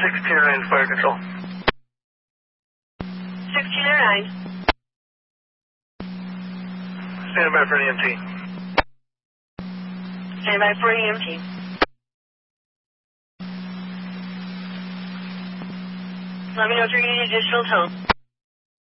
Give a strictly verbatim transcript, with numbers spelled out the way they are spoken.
sixteen oh nine fire control. sixteen oh nine. Stand by for an E M T. Stand by for E M T. Let me know if you're needing additional tone.